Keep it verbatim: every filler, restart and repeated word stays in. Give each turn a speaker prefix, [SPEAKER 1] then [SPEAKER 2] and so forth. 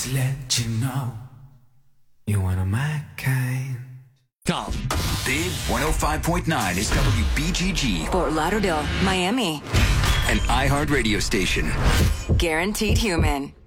[SPEAKER 1] Let you know you're one of my kind.
[SPEAKER 2] Come. Big one oh five point nine is W B G G.
[SPEAKER 3] Fort Lauderdale, Miami.
[SPEAKER 2] An iHeart radio station.
[SPEAKER 3] Guaranteed human.